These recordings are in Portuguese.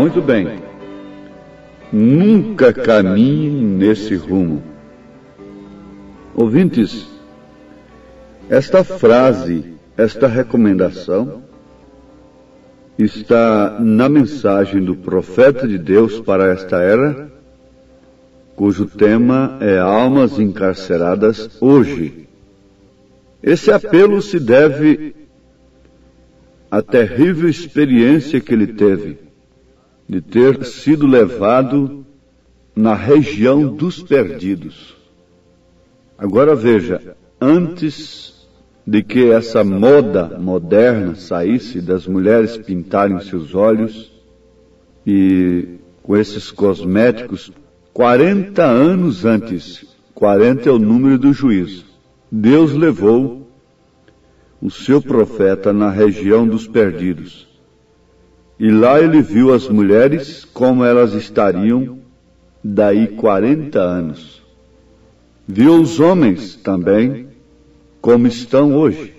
Muito bem. Nunca caminhe nesse rumo. Ouvintes, esta frase, esta recomendação, está na mensagem do profeta de Deus para esta era, cujo tema é Almas Encarceradas Hoje. Esse apelo se deve à terrível experiência que ele teve de ter sido levado na região dos perdidos. Agora veja, antes de que essa moda moderna saísse das mulheres pintarem seus olhos e com esses cosméticos, 40 anos antes, 40 é o número do juízo, Deus levou o seu profeta na região dos perdidos. E lá ele viu as mulheres como elas estariam daí 40 anos. Viu os homens também como estão hoje.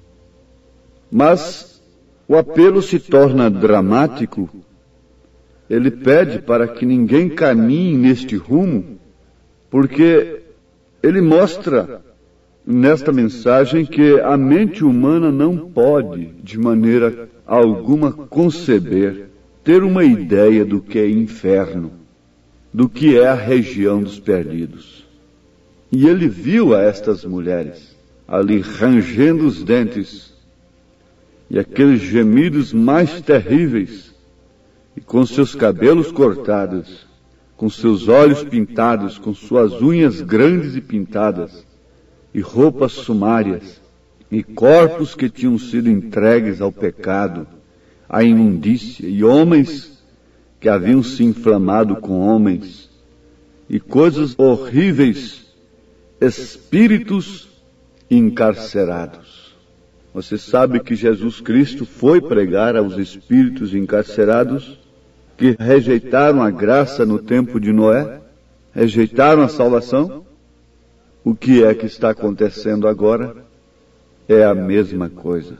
Mas o apelo se torna dramático. Ele pede para que ninguém caminhe neste rumo, porque ele mostra nesta mensagem que a mente humana não pode, de maneira alguma, conceber, ter uma ideia do que é inferno, do que é a região dos perdidos. E ele viu a estas mulheres ali rangendo os dentes, e aqueles gemidos mais terríveis, e com seus cabelos cortados, com seus olhos pintados, com suas unhas grandes e pintadas, e roupas sumárias, e corpos que tinham sido entregues ao pecado, à imundícia, e homens que haviam se inflamado com homens, e coisas horríveis, espíritos encarcerados. Você sabe que Jesus Cristo foi pregar aos espíritos encarcerados que rejeitaram a graça no tempo de Noé, rejeitaram a salvação? O que é que está acontecendo agora? É a mesma coisa.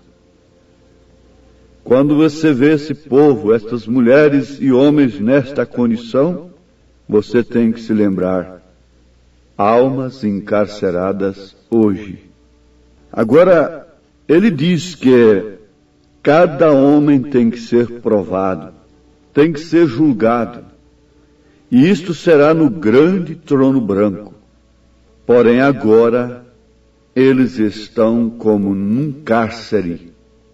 Quando você vê esse povo, estas mulheres e homens nesta condição, você tem que se lembrar: almas encarceradas hoje. Agora, ele diz que cada homem tem que ser provado, tem que ser julgado, e isto será no grande trono branco. Porém agora, eles estão como num cárcere.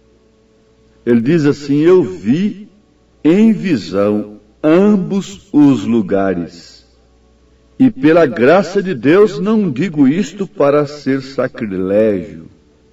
Ele diz assim: eu vi em visão ambos os lugares. E pela graça de Deus não digo isto para ser sacrilégio.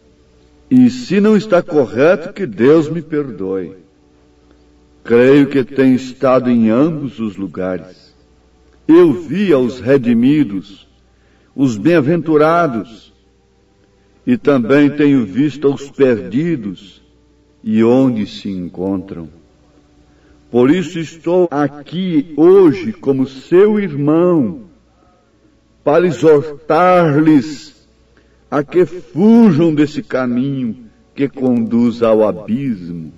E se não está correto, que Deus me perdoe. Creio que tenho estado em ambos os lugares. Eu vi aos redimidos, os bem-aventurados, e também tenho visto aos perdidos, e onde se encontram. Por isso estou aqui hoje como seu irmão, para exortar-lhes a que fujam desse caminho que conduz ao abismo.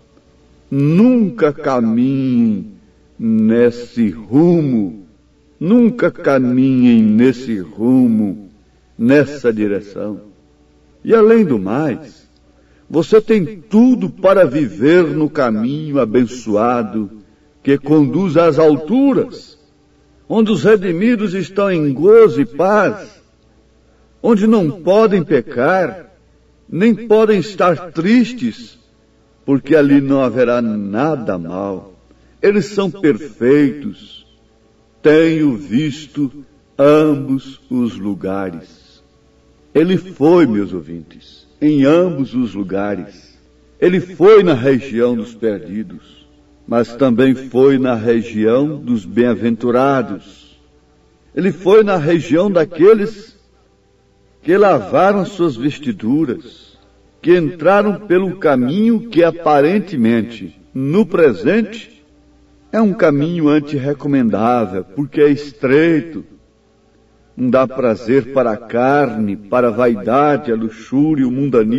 Nunca caminhem nesse rumo, nunca caminhem nesse rumo, nessa direção. E além do mais, você tem tudo para viver no caminho abençoado que conduz às alturas, onde os redimidos estão em gozo e paz, onde não podem pecar, nem podem estar tristes, porque ali não haverá nada mal. Eles são perfeitos. Tenho visto ambos os lugares. Ele foi, meus ouvintes, em ambos os lugares. Ele foi na região dos perdidos, mas também foi na região dos bem-aventurados. Ele foi na região daqueles que lavaram suas vestiduras, que entraram pelo caminho que aparentemente, no presente, é um caminho antirrecomendável, porque é estreito, não dá prazer para a carne, para a vaidade, a luxúria, o mundanismo.